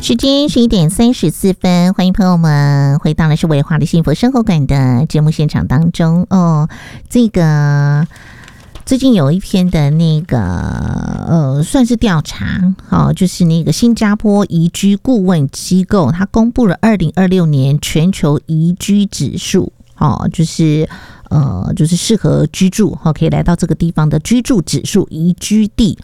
时间11:34，欢迎朋友们回到的是维华的幸福生活馆的节目现场当中哦。这个最近有一篇的那个算是调查，就是那个新加坡宜居顾问机构，它公布了2026年全球宜居指数，就是适合居住可以来到这个地方的居住指数，宜居地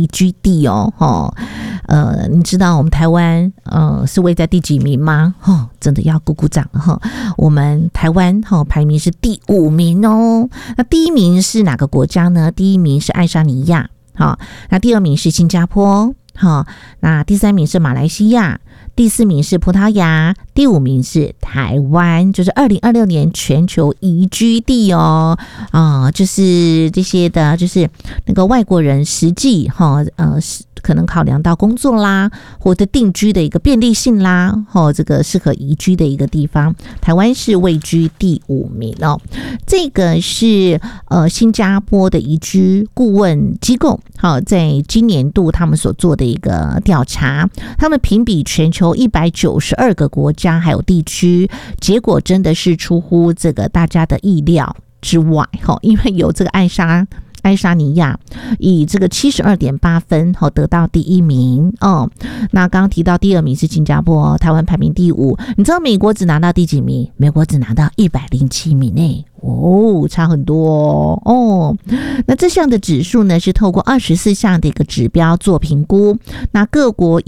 你知道我们台湾是位在第几名吗？真的要鼓鼓掌我们台湾排名是第5名哦。那第一名是哪个国家呢？第一名是爱沙尼亚，那第2名是新加坡，那第3名是马来西亚，第4名是葡萄牙，第5名是台湾，就是2026年全球宜居地哦。就是这些的，就是那个外国人实际可能考量到工作啦，或者定居的一个便利性啦，这个适合宜居的一个地方，台湾是位居第5名哦。这个是新加坡的宜居顾问机构在今年度他们所做的一个调查，他们评比全球192个国家还有地区，结果真的是出乎这个大家的意料之外，因为有这个爱沙尼亚以这个72.8分得到第1名哦。那刚刚提到第2名是新加坡，台湾排名第5。你知道美国只拿到第几名？美国只拿到107名呢。差很多哦。那这项的指数呢，是透过24项的一个指标做评估，那各国